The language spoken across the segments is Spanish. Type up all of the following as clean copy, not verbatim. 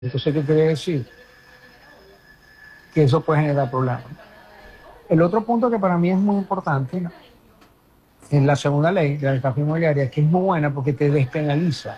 Entonces, ¿qué quiere decir? Que eso puede generar problemas. El otro punto que para mí es muy importante en la segunda ley de la estafa inmobiliaria, que es muy buena porque te despenaliza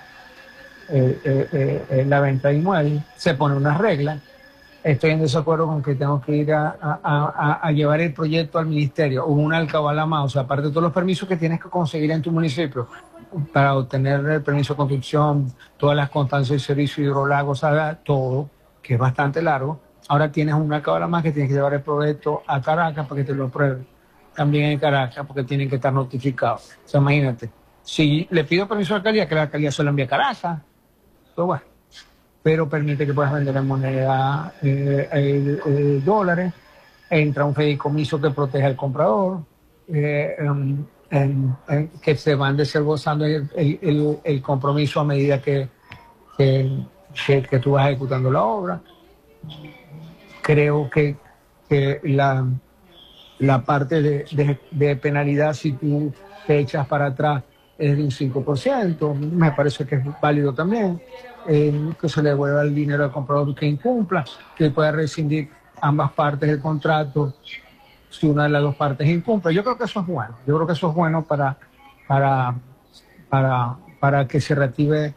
la venta de inmuebles, se pone unas reglas. Estoy en desacuerdo con que tengo que ir a llevar el proyecto al ministerio o un alcabalama, o sea, aparte de todos los permisos que tienes que conseguir en tu municipio para obtener el permiso de construcción, todas las constancias de servicio hidrolagos, todo, que es bastante largo. Ahora tienes un alcabalama que tienes que llevar el proyecto a Caracas para que te lo prueben. También en Caracas, porque tienen que estar notificados. O sea, imagínate, si le pido permiso a la alcaldía, que la alcaldía se lo envíe a Caracas, pues bueno, pero permite que puedas vender en moneda dólares, entra un fideicomiso que protege al comprador, que se van desglosando el compromiso a medida que tú vas ejecutando la obra. Creo que la parte de penalidad, si tú te echas para atrás, es de un 5%, me parece que es válido también, que se le devuelva el dinero al comprador que incumpla, que pueda rescindir ambas partes del contrato si una de las dos partes incumple. Yo creo que eso es bueno, yo creo que eso es bueno para, para que se reactive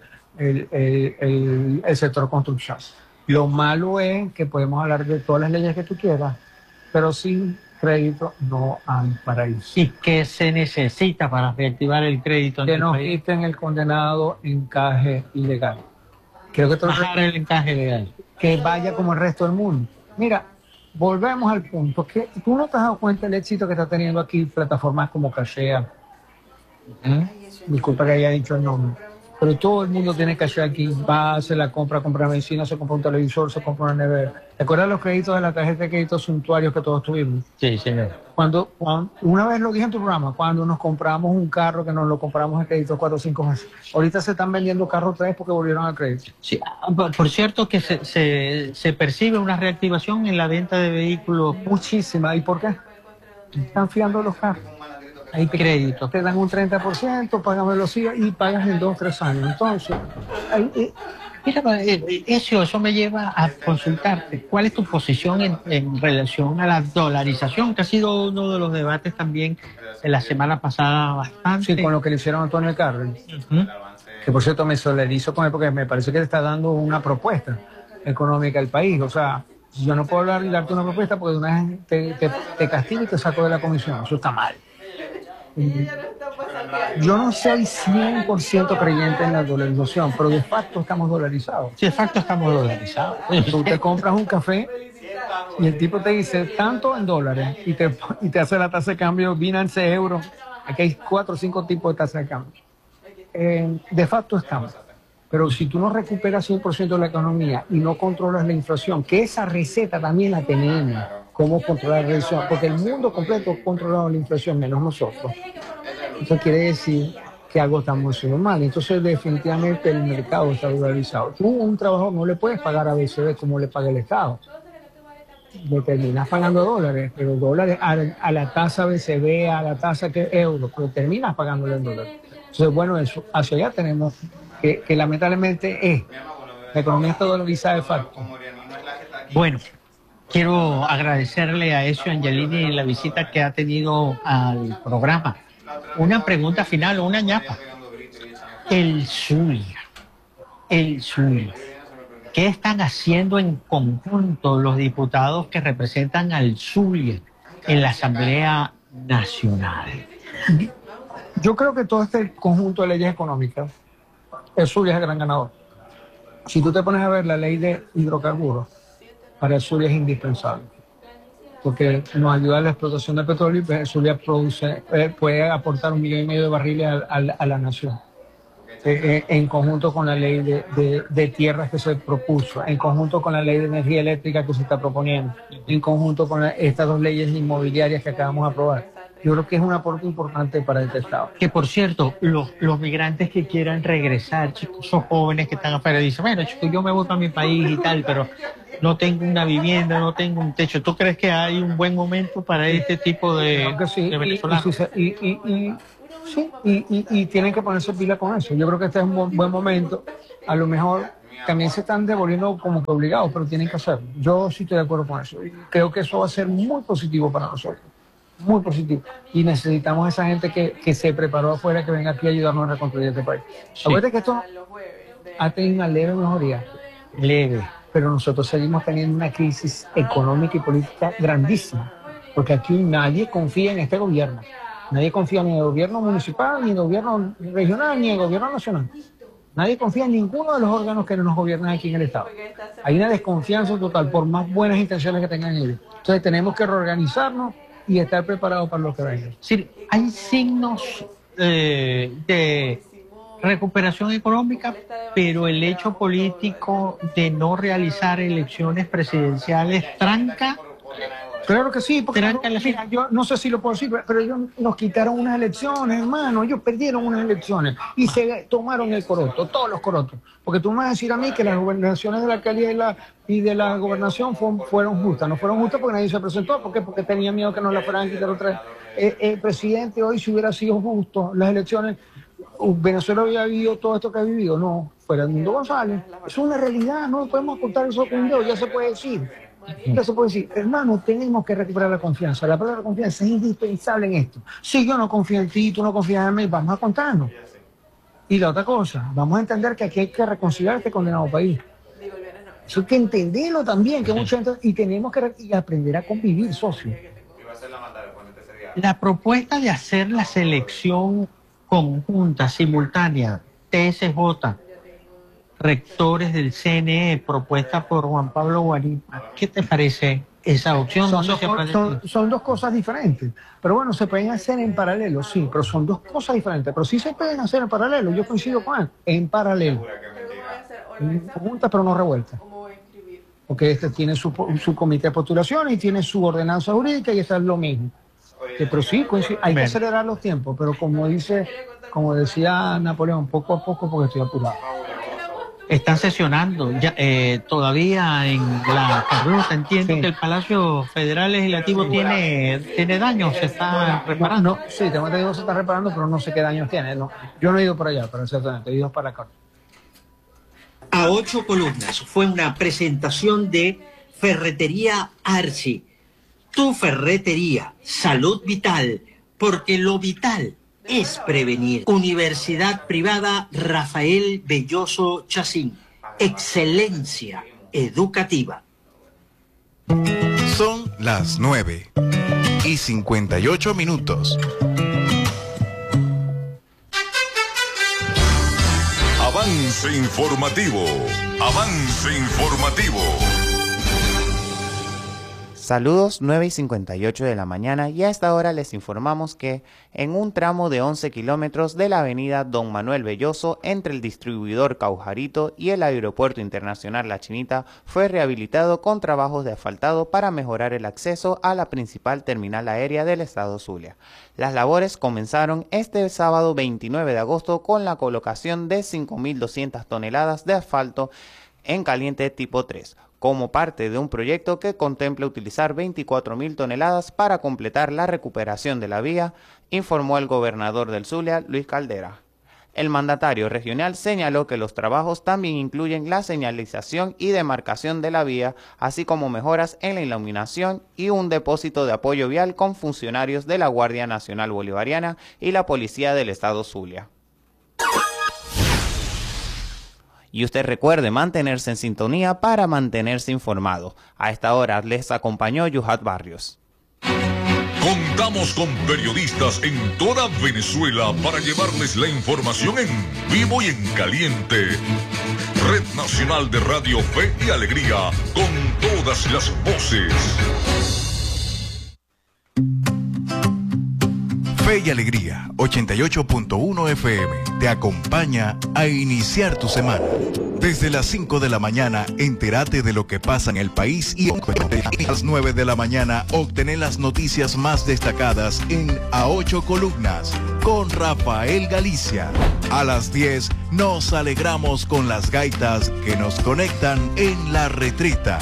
el sector construcción. Lo malo es que podemos hablar de todas las leyes que tú quieras, pero sin crédito no hay paraíso. ¿Y qué se necesita para reactivar el crédito en Que tu nos país? quiten el condenado encaje ilegal. Creo que Bajar el encaje legal. que vaya como el resto del mundo. Mira, volvemos al punto que tú no te has dado cuenta del éxito que está teniendo aquí plataformas como Cachea. Disculpa que haya dicho el nombre. Pero todo el mundo tiene Cachea aquí. Va, hace la compra medicina, se compra un televisor, se compra una nevera. ¿Te acuerdas los créditos de la tarjeta de crédito suntuarios que todos tuvimos? Sí, señor. Cuando una vez lo dije en tu programa, cuando nos compramos un carro que nos lo compramos en crédito 4 o 5 meses. Ahorita se están vendiendo carros otra vez porque volvieron al crédito. Sí, por cierto que se percibe una reactivación en la venta de vehículos. Muchísima. ¿Y por qué? Están fiando los carros. Hay crédito. Te dan un 30%, pagan velocidad y pagas en 2 o 3 años. Entonces, Mira, eso me lleva a consultarte. ¿Cuál es tu posición en relación a la dolarización, que ha sido uno de los debates también en la semana pasada bastante? sí, con lo que le hicieron a Antonio Carlos, Ujú. que por cierto me solidarizo con él porque me parece que le está dando una propuesta económica al país. O sea, yo no puedo hablar y darte una propuesta porque de una vez te castigo y te saco de la comisión. Eso está mal. Yo no soy 100% creyente en la dolarización, pero de facto estamos dolarizados. Sí, de facto estamos dolarizados. Tú te compras un café y el tipo te dice tanto en dólares y te hace la tasa de cambio Binance euro. Aquí hay 4 o 5 tipos de tasa de cambio. De facto estamos. Pero si tú no recuperas 100% de la economía y no controlas la inflación, que esa receta también la tenemos, cómo controlar la inflación, porque el mundo completo ha controlado la inflación, menos nosotros. Eso quiere decir que algo estamos haciendo mal. Entonces, definitivamente el mercado está dolarizado. Tú, un trabajador, no le puedes pagar a BCB como le paga el Estado. Le terminas pagando dólares, pero dólares a la tasa BCB, a la tasa que euro, pero terminas pagándole en dólares. Entonces, bueno, eso, hacia allá tenemos que lamentablemente la economía está dolarizada de facto. Bueno, quiero agradecerle a Ezio Angelini la visita que ha tenido al programa. Una pregunta final, una ñapa. El Zulia. ¿Qué están haciendo en conjunto los diputados que representan al Zulia en la Asamblea Nacional? Yo creo que todo este conjunto de leyes económicas, el Zulia es el gran ganador. Si tú te pones a ver la ley de hidrocarburos, para el Zulia es indispensable, porque nos ayuda a la explotación del petróleo y el Zulia puede aportar 1,5 millones de barriles a la nación. En conjunto con la ley de tierras que se propuso, en conjunto con la ley de energía eléctrica que se está proponiendo, en conjunto con estas 2 leyes inmobiliarias que acabamos de aprobar. Yo creo que es un aporte importante para este Estado. Que por cierto, los migrantes que quieran regresar, chicos, son jóvenes que están afuera y dicen, bueno, chicos, yo me voy para mi país y tal, pero no tengo una vivienda, no tengo un techo. ¿Tú crees que hay un buen momento para este tipo Creo que sí, de venezolanos? Sí, y tienen que ponerse pila con eso. Yo creo que este es un buen momento. A lo mejor también se están devolviendo como que obligados, pero tienen que hacerlo. Yo sí estoy de acuerdo con eso. Y creo que eso va a ser muy positivo para nosotros. Muy positivo. Y necesitamos a esa gente que se preparó afuera, que venga aquí a ayudarnos a reconstruir este país. Sí. Acuérdate que esto ha tenido una leve mejoría. Leve. Pero nosotros seguimos teniendo una crisis económica y política grandísima. Porque aquí nadie confía en este gobierno. Nadie confía ni en el gobierno municipal, ni en el gobierno regional, ni en el gobierno nacional. Nadie confía en ninguno de los órganos que nos gobiernan aquí en el Estado. Hay una desconfianza total, por más buenas intenciones que tengan ellos. Entonces tenemos que reorganizarnos y estar preparados para lo que venga. Sí, hay signos de recuperación económica, pero el hecho político de no realizar elecciones presidenciales tranca. Claro que sí, porque mira, yo no sé si lo puedo decir, pero ellos nos quitaron unas elecciones, hermano, ellos perdieron unas elecciones y se tomaron el coroto, todos los corotos. Porque tú me vas a decir a mí que las gobernaciones de la alcaldía y de la gobernación fueron justas. No fueron justas porque nadie se presentó. ¿Por qué? Porque tenía miedo que nos la fueran a quitar otra vez. El presidente hoy, si hubiera sido justo las elecciones, Venezuela había vivido todo esto que ha vivido. No, fuera Edmundo González. Es una realidad, no podemos ocultar eso con un dedo, ya se puede decir. Ya se puede decir, hermano, tenemos que recuperar la confianza. La palabra confianza es indispensable en esto. Si yo no confío en ti, tú no confías en mí, vamos a contarnos. Y la otra cosa, vamos a entender que aquí hay que reconciliar este condenado país. Eso hay que entenderlo también, que mucha gente, y tenemos que aprender a convivir, socio. La propuesta de hacer la selección conjunta, simultánea, TSJ, rectores del CNE, propuesta por Juan Pablo Guaripa, ¿qué te parece esa opción? Son dos cosas diferentes, pero bueno, se pueden hacer en paralelo, sí, pero son dos cosas diferentes, pero sí se pueden hacer en paralelo, yo coincido con él, en paralelo, juntas pero no revueltas, porque este tiene su comité de postulación y tiene su ordenanza jurídica y esta es lo mismo, pero sí, hay que acelerar los tiempos, pero como decía Napoleón, poco a poco porque estoy apurado. Están sesionando ya, todavía en la Carlota. Entiendo que el Palacio Federal Legislativo tiene daños, se está reparando. Sí, tengo entendido que se está reparando, pero no sé qué daños tiene. No. Yo no he ido para allá, para ser honesto, he ido para acá. A 8 columnas fue una presentación de Ferretería Arci. Tu ferretería, salud vital, porque lo vital es prevenir. Universidad Privada Rafael Belloso Chacín. Excelencia educativa. Son las 9:58. Avance informativo. Avance informativo. Saludos, 9:58 de la mañana, y a esta hora les informamos que en un tramo de 11 kilómetros de la avenida Don Manuel Belloso entre el distribuidor Caujarito y el Aeropuerto Internacional La Chinita fue rehabilitado con trabajos de asfaltado para mejorar el acceso a la principal terminal aérea del estado Zulia. Las labores comenzaron este sábado 29 de agosto con la colocación de 5.200 toneladas de asfalto en caliente tipo 3. Como parte de un proyecto que contempla utilizar 24.000 toneladas para completar la recuperación de la vía, informó el gobernador del Zulia, Luis Caldera. El mandatario regional señaló que los trabajos también incluyen la señalización y demarcación de la vía, así como mejoras en la iluminación y un depósito de apoyo vial con funcionarios de la Guardia Nacional Bolivariana y la Policía del Estado Zulia. Y usted recuerde mantenerse en sintonía para mantenerse informado. A esta hora les acompañó Yuhat Barrios. Contamos con periodistas en toda Venezuela para llevarles la información en vivo y en caliente. Red Nacional de Radio Fe y Alegría, con todas las voces. Fe y Alegría, 88.1 FM, te acompaña a iniciar tu semana. Desde las 5 de la mañana, entérate de lo que pasa en el país y a las 9 de la mañana, obtener las noticias más destacadas en A 8 columnas, con Rafael Galicia. A las 10, nos alegramos con las gaitas que nos conectan en La Retreta.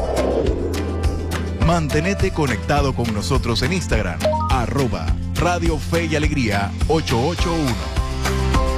Mantenete conectado con nosotros en Instagram, @Radio Fe y Alegría 881.